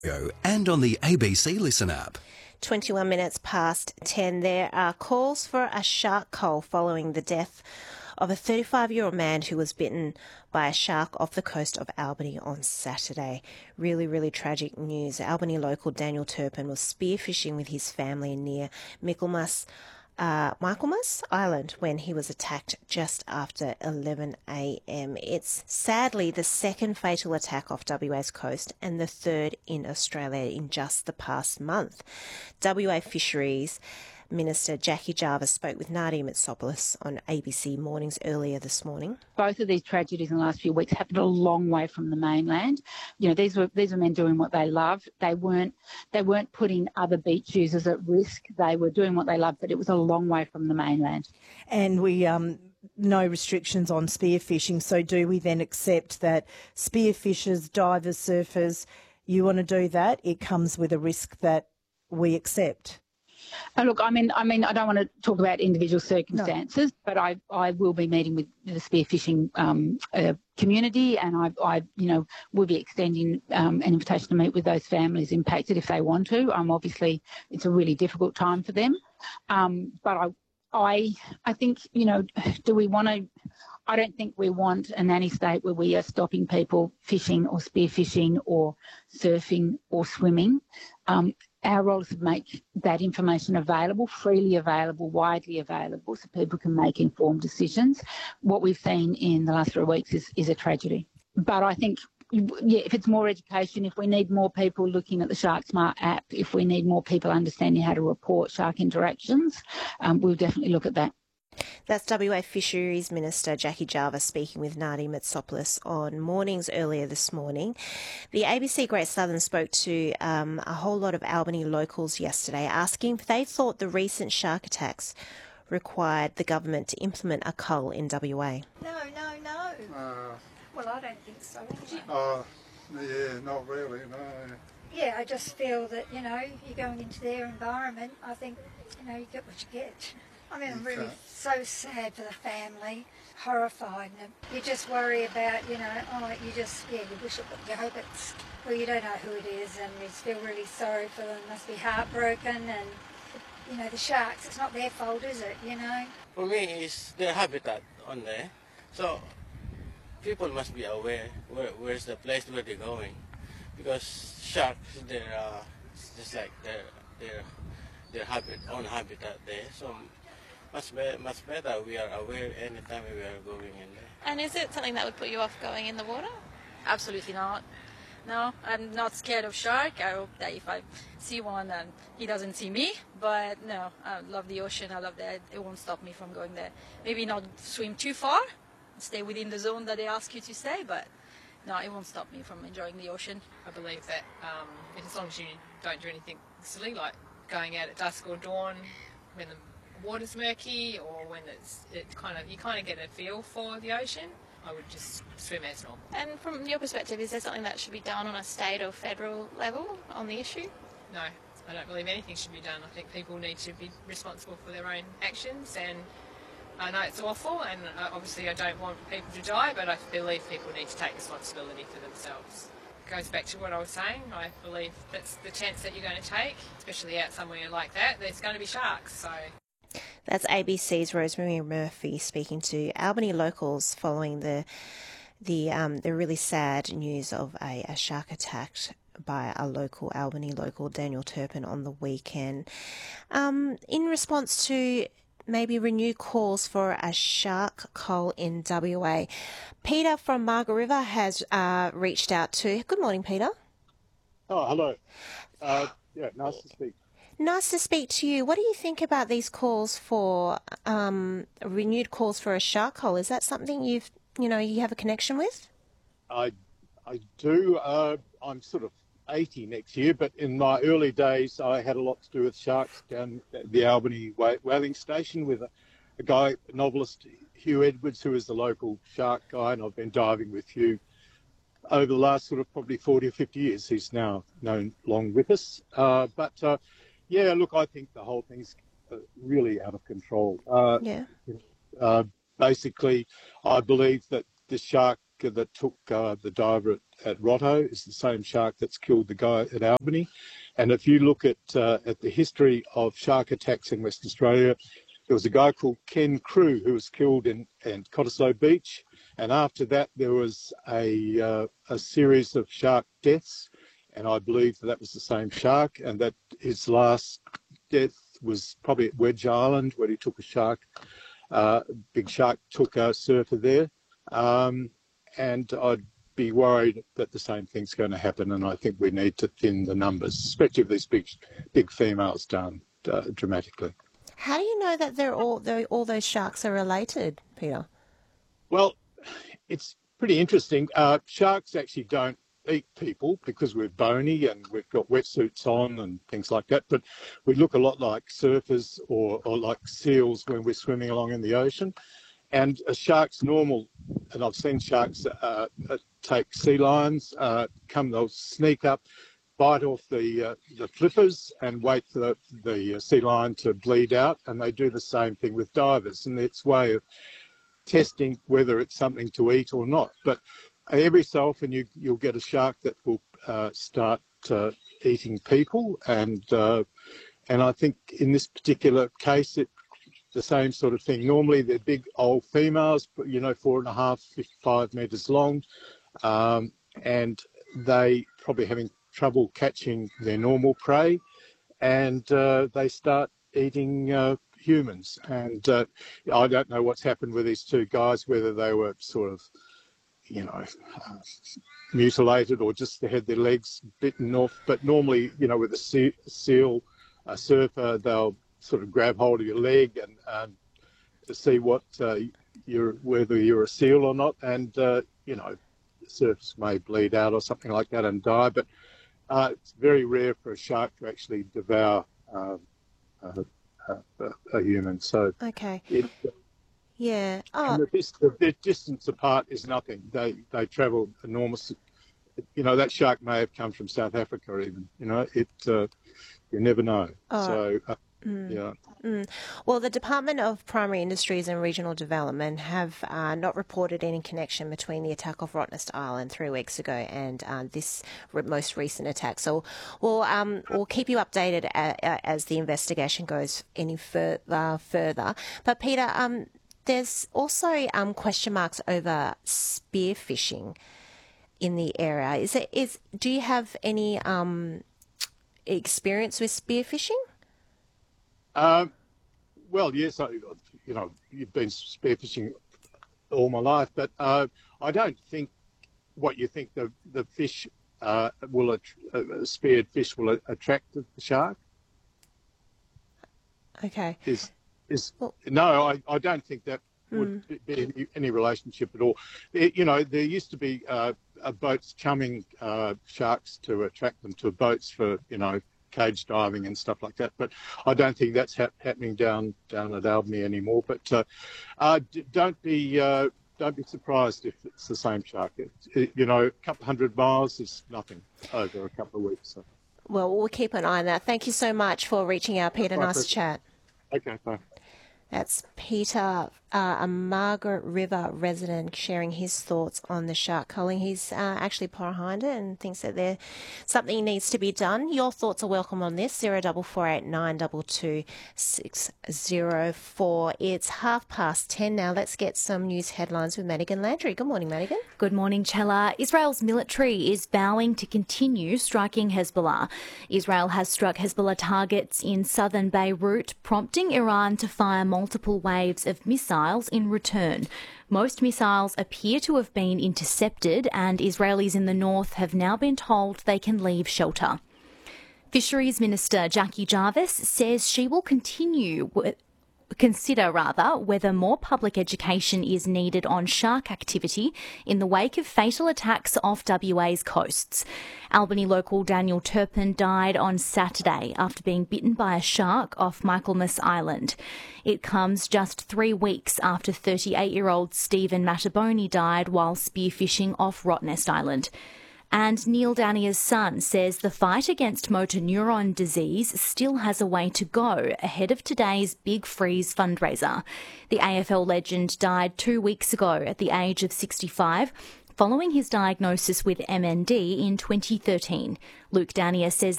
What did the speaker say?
And on the ABC Listen app. 21 minutes past 10. There are calls for a shark cull following the death of a 35-year-old man who was bitten by a shark off the coast of Albany on Saturday. Really, really tragic news. Albany local Daniel Turpin was spearfishing with his family near Michaelmas Island when he was attacked just after 11 a.m. It's sadly the second fatal attack off WA's coast and the third in Australia in just the past month. WA Fisheries Minister Jackie Jarvis spoke with Nadia Mitsopoulos on ABC Mornings earlier this morning. Both of these tragedies in the last few weeks happened a long way from the mainland. You know, these were men doing what they loved. They weren't putting other beach users at risk. They were doing what they loved, but it was a long way from the mainland. And we no restrictions on spearfishing. So do we then accept that spearfishers, divers, surfers, you want to do that? It comes with a risk that we accept. Look, I mean, I don't want to talk about individual circumstances, but I will be meeting with the spearfishing community, and I will be extending an invitation to meet with those families impacted if they want to. Obviously, it's a really difficult time for them, but I think, do we want to? I don't think we want a nanny state where we are stopping people fishing or spearfishing or surfing or swimming. Our role is to make that information available, freely available, widely available, so people can make informed decisions. What we've seen in the last 3 weeks is a tragedy. But I think, if it's more education, if we need more people looking at the Shark Smart app, if we need more people understanding how to report shark interactions, we'll definitely look at that. That's WA Fisheries Minister Jackie Jarvis speaking with Nadia Mitsopoulos on Mornings earlier this morning. The ABC Great Southern spoke to a whole lot of Albany locals yesterday, asking if they thought the recent shark attacks required the government to implement a cull in WA. No. Well, I don't think so. Yeah, not really, no. Yeah, I just feel that, you're going into their environment. I think, you get what you get. I mean, I'm really so sad for the family, horrified. And you just worry about, you wish it would go, but, you don't know who it is, and you just feel really sorry for them, must be heartbroken, and, the sharks, it's not their fault, is it, For me, it's their habitat on there, so people must be aware where's the place where they're going, because sharks, they're just like their own habitat there, so much better we are aware anytime we are going in there. And is it something that would put you off going in the water? Absolutely not. No, I'm not scared of shark. I hope that if I see one, he doesn't see me. But no, I love the ocean. I love that. It won't stop me from going there. Maybe not swim too far, stay within the zone that they ask you to stay, but no, it won't stop me from enjoying the ocean. I believe that as long as you don't do anything silly, like going out at dusk or dawn when the water's murky, or when you kind of get a feel for the ocean, I would just swim as normal. And from your perspective, is there something that should be done on a state or federal level on the issue? No, I don't believe anything should be done. I think people need to be responsible for their own actions, and I know it's awful, and obviously I don't want people to die, but I believe people need to take responsibility for themselves. It goes back to what I was saying. I believe that's the chance that you're going to take, especially out somewhere like that. There's going to be sharks, so... That's ABC's Rosemary Murphy speaking to Albany locals following the really sad news of a shark attack by a Albany local, Daniel Turpin, on the weekend. In response to maybe renewed calls for a shark cull in WA, Peter from Margaret River has reached out to... Good morning, Peter. Oh, hello. Nice to speak. Nice to speak to you. What do you think about these calls for renewed calls for a shark cull? Is that something you have a connection with? I do. I'm sort of 80 next year, but in my early days, I had a lot to do with sharks down at the Albany whaling station with a guy, novelist Hugh Edwards, who is the local shark guy, and I've been diving with Hugh over the last sort of probably 40 or 50 years. He's now no long with us. Yeah, look, I think the whole thing's really out of control. Basically, I believe that the shark that took the diver at Rotto is the same shark that's killed the guy at Albany. And if you look at the history of shark attacks in Western Australia, there was a guy called Ken Crew who was killed in Cottesloe Beach. And after that, there was a series of shark deaths. And I believe that was the same shark, and that his last death was probably at Wedge Island, where he took a shark. Big shark took a surfer there. And I'd be worried that the same thing's going to happen, and I think we need to thin the numbers, especially if these big females down dramatically. How do you know that all those sharks are related, Peter? Well, it's pretty interesting. Sharks actually don't eat people because we're bony and we've got wetsuits on and things like that, but we look a lot like surfers or like seals when we're swimming along in the ocean. And a shark's normal, and I've seen sharks take sea lions, they'll sneak up, bite off the flippers and wait for the sea lion to bleed out, and they do the same thing with divers, and it's a way of testing whether it's something to eat or not. But every so often you'll get a shark that will start eating people, and I think in this particular case it's the same sort of thing. Normally they're big old females, 4.5, 5 metres long, and they probably having trouble catching their normal prey, and they start eating humans. And I don't know what's happened with these two guys, whether they were sort of mutilated or just they had their legs bitten off. But normally, with a seal, a surfer, they'll sort of grab hold of your leg and to see whether you're a seal or not. And, surfers may bleed out or something like that and die. But it's very rare for a shark to actually devour a human. So okay. Yeah. Oh. And the distance apart is nothing. They travel enormous. That shark may have come from South Africa even. You never know. Oh. So, yeah. Well, the Department of Primary Industries and Regional Development have not reported any connection between the attack off Rottnest Island 3 weeks ago and this most recent attack. So we'll keep you updated as the investigation goes any further. But Peter, there's also question marks over spearfishing in the area. Do you have any experience with spearfishing? Well, yes, you've been spearfishing all my life, but I don't think what you think the fish speared fish will attract the shark. Okay. No, I don't think that would be any relationship at all. There used to be boats chumming sharks to attract them to boats for, cage diving and stuff like that. But I don't think that's happening down at Albany anymore. But don't be surprised if it's the same shark. A couple 100 miles is nothing over a couple of weeks. So. Well, we'll keep an eye on that. Thank you so much for reaching out, Peter. Nice to chat. Okay, bye. That's Peter, a Margaret River resident, sharing his thoughts on the shark culling. He's actually behind it and thinks that something needs to be done. Your thoughts are welcome on this, 0448 922 604. It's 10:30 now. Let's get some news headlines with Madigan Landry. Good morning, Madigan. Good morning, Chella. Israel's military is vowing to continue striking Hezbollah. Israel has struck Hezbollah targets in southern Beirut, prompting Iran to fire multiple waves of missiles in return. Most missiles appear to have been intercepted, and Israelis in the north have now been told they can leave shelter. Fisheries Minister Jackie Jarvis says she will consider whether more public education is needed on shark activity in the wake of fatal attacks off WA's coasts. Albany local Daniel Turpin died on Saturday after being bitten by a shark off Michaelmas Island. It comes just 3 weeks after 38-year-old Stephen Mataboni died while spearfishing off Rottnest Island. And Neil Danier's son says the fight against motor neuron disease still has a way to go ahead of today's Big Freeze fundraiser. The AFL legend died 2 weeks ago at the age of 65, following his diagnosis with MND in 2013. Luke Danier says